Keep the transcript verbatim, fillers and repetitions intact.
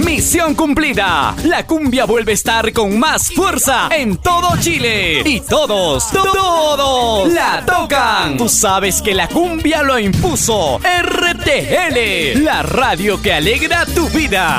Misión cumplida. La cumbia vuelve a estar con más fuerza en todo Chile. Y todos, to- todos la tocan. Tú sabes que la cumbia lo impuso R T L, la radio que alegra tu vida.